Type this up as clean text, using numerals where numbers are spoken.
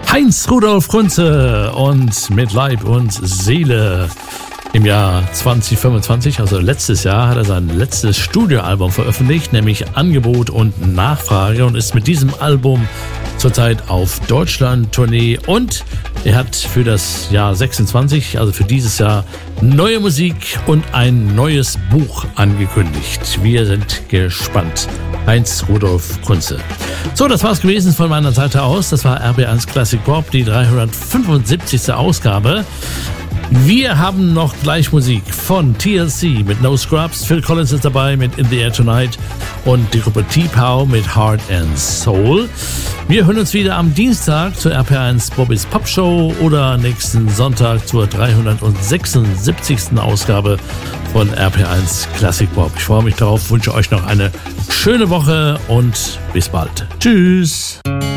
Heinz Rudolf Kunze und mit Leib und Seele. Im Jahr 2025, also letztes Jahr, hat er sein letztes Studioalbum veröffentlicht, nämlich Angebot und Nachfrage, und ist mit diesem Album zurzeit auf Deutschland-Tournee, und er hat für das Jahr 26, also für dieses Jahr, neue Musik und ein neues Buch angekündigt. Wir sind gespannt. Heinz Rudolf Kunze. So, das war's gewesen von meiner Seite aus. Das war RB1 Classic Pop, die 375. Ausgabe. Wir haben noch gleich Musik von TLC mit No Scrubs, Phil Collins ist dabei mit In the Air Tonight und die Gruppe T-Pow mit Heart and Soul. Wir hören uns wieder am Dienstag zur RP1 Bobbys Pop Show oder nächsten Sonntag zur 376. Ausgabe von RP1 Classic Pop. Ich freue mich darauf, wünsche euch noch eine schöne Woche und bis bald. Tschüss!